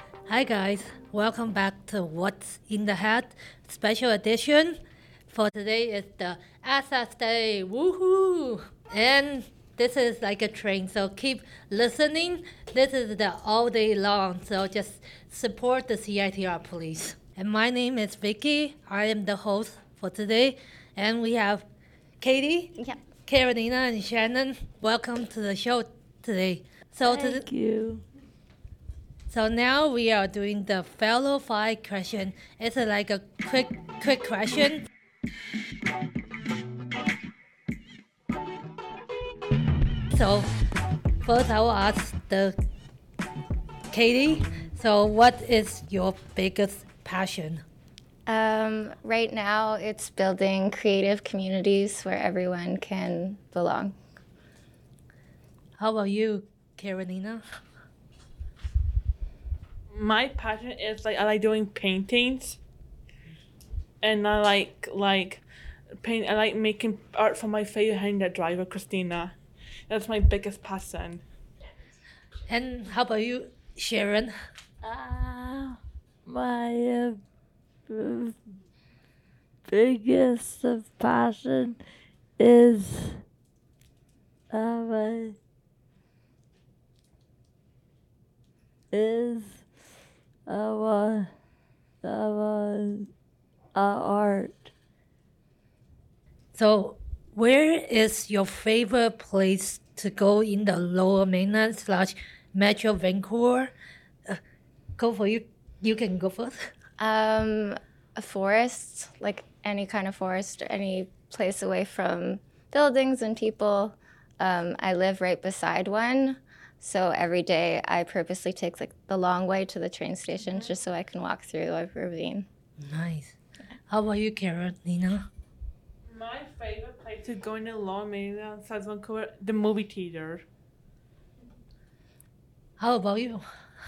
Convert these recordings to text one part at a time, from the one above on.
Hi guys, welcome back to What's in the Hat special edition. For today is the SS Day, woohoo! And this is like a train, so keep listening. This is the all day long, so just support the CITR police. And my name is Vicky. I am the host for today, and we have Katie, Yeah. Carolina, and Shannon. Welcome to the show today. Thank you. So now we are doing the fellow five question. It's like a quick question. So first I will ask the Katie. So what is your biggest passion? Right now, it's building creative communities where everyone can belong. How about you, Carolina? My passion is I like doing paintings, and I like paint. I like making art for my favorite Honda driver, Christina. That's my biggest passion. And how about you, Sharon? My biggest passion is my is art. So where is your favorite place to go in the Lower Mainland / Metro Vancouver? Go for you. You can go first. A forest, like any kind of forest, any place away from buildings and people. I live right beside one, so every day I purposely take like the long way to the train station just so I can walk through a ravine. Nice. How about you, Carolina? My favorite place to go in the Long Mainland South Vancouver, the movie theater. How about you?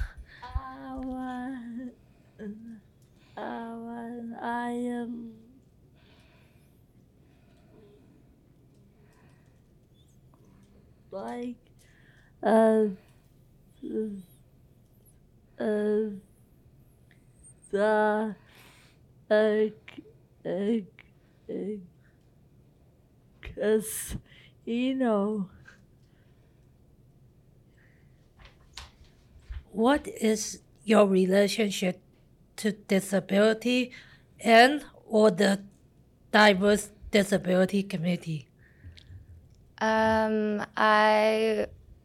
I am like uh, the casino. What is your relationship to disability and or the diverse disability community? I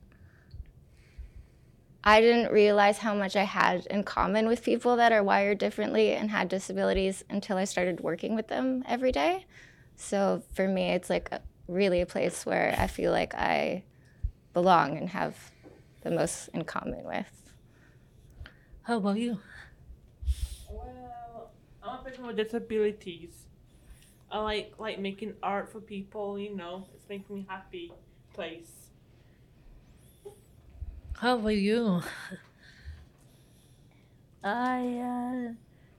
didn't realize how much I had in common with people that are wired differently and had disabilities until I started working with them every day. So for me, it's like really a place where I feel like I belong and have the most in common with. How about you? Well, I'm a person with disabilities. I like making art for people. It's making me happy place. How about you? I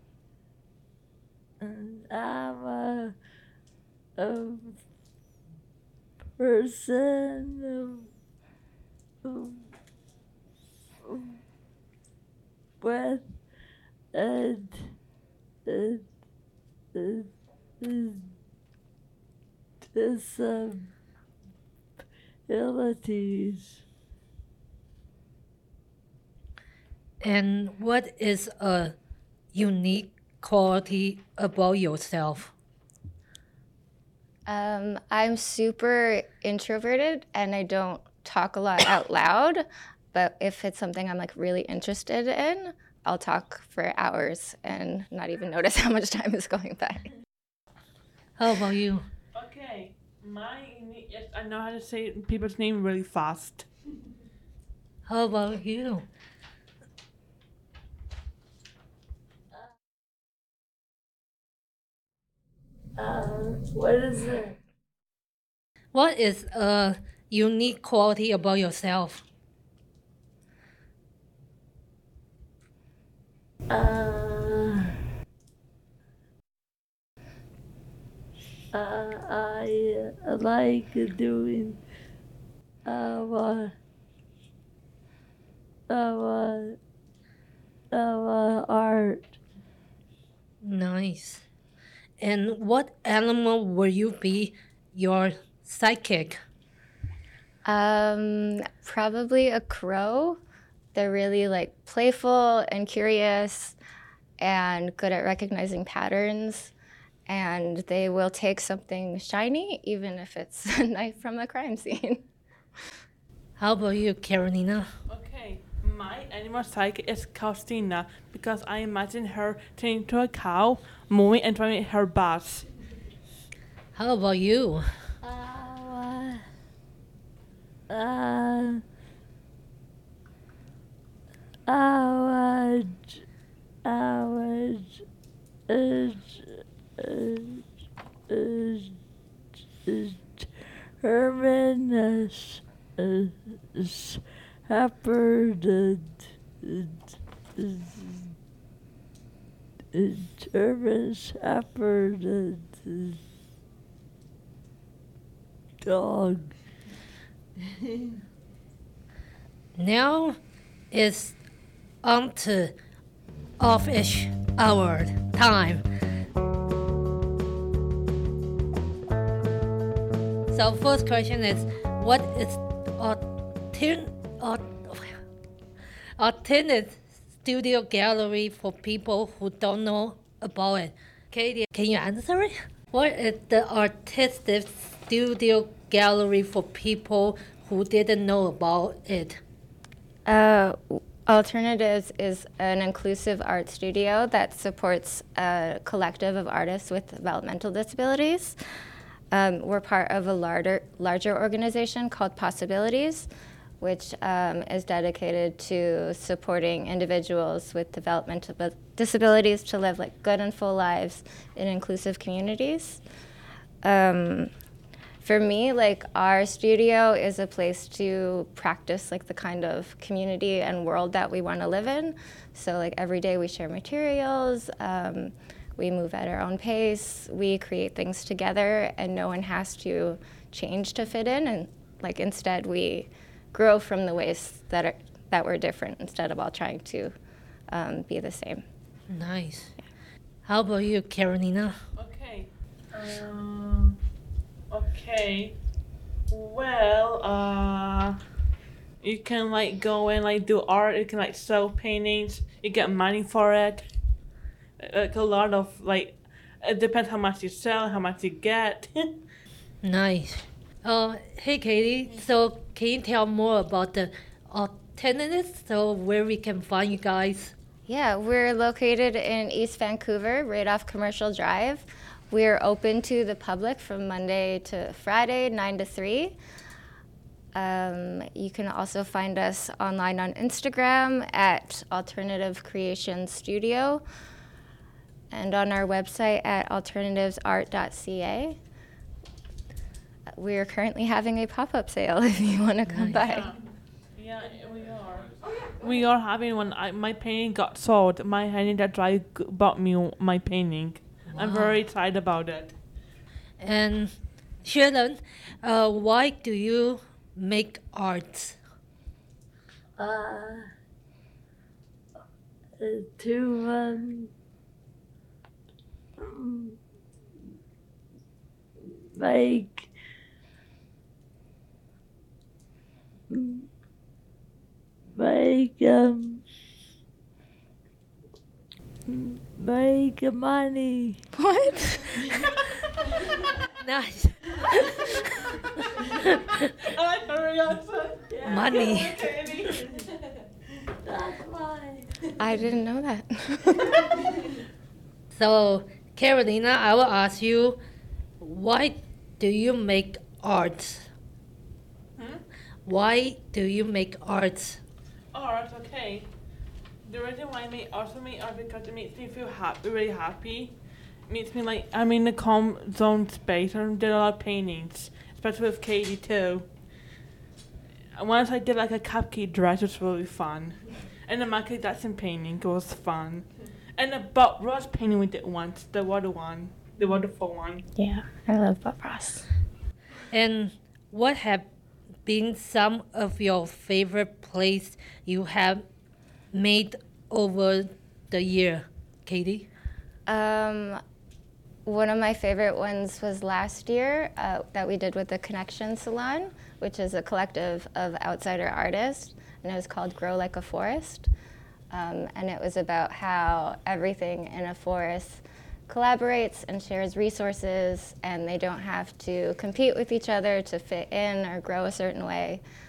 am a person with a, a, a disabilities. And what is a unique quality about yourself? I'm super introverted and I don't talk a lot out loud, but if it's something I'm like really interested in, I'll talk for hours and not even notice how much time is going by. How about you? Okay, yes, I know how to say people's name really fast. How about you? What is it? What is a unique quality about yourself? Uh, I like doing uh, uh, art. Nice. And what animal will you be your sidekick? Probably a crow. They're really like playful and curious and good at recognizing patterns. And they will take something shiny, even if it's a knife from a crime scene. How about you, Carolina? Okay, my animal psychic is Faustina because I imagine her turning into a cow, moving and driving her bus. How about you? Uh, I would determine shepherd German shepherd dog. Now it's on to office hour time. So first question is, what is alternate studio gallery for people who don't know about it? Katie, can you answer it? What is the artistic studio gallery for people who didn't know about it? Alternatives is an inclusive art studio that supports a collective of artists with developmental disabilities. We're part of a larger organization called Possibilities, which is dedicated to supporting individuals with developmental disabilities to live like good and full lives in inclusive communities. For me, like our studio is a place to practice like the kind of community and world that we want to live in. So like every day we share materials, we move at our own pace, we create things together, and no one has to change to fit in. And like instead we grow from the ways that we're different instead of all trying to be the same. Nice. How about you, Carolina? Okay. Okay. Well, you can like go and like do art. You can like sell paintings. You get money for it. Like a lot of like, it depends how much you sell, how much you get. Nice. Hey, Katie. So can you tell more about the alternatives? So where we can find you guys? Yeah, we're located in East Vancouver, right off Commercial Drive. We're open to the public from Monday to Friday, 9 to 3. You can also find us online on Instagram at Alternative Creation Studio and on our website at alternativesart.ca. We're currently having a pop-up sale if you want to come by. Yeah, we are. We are having one. My painting got sold. My hand that drive bought me my painting. I'm very excited about it. And Sheldon, why do you make art? To make make money. What? Nice. I like her reaction. Money. That's why. I didn't know that. So, Carolina, I will ask you, why do you make art? Why do you make art? Art, okay. The reason why I make art because it makes me feel happy, really happy. It makes me like I'm in the calm zone space and did a lot of paintings, especially with Katie too. And once I did like a cupcake dress, it was really fun. And the Michael Jackson painting was fun. And the Bob Ross painting we did once, the waterfall one. Yeah, I love Bob Ross. And what have been some of your favorite plays you have made over the year, Katie? One of my favorite ones was last year that we did with the Connection Salon, which is a collective of outsider artists, and it was called Grow Like a Forest. And it was about how everything in a forest collaborates and shares resources, and they don't have to compete with each other to fit in or grow a certain way.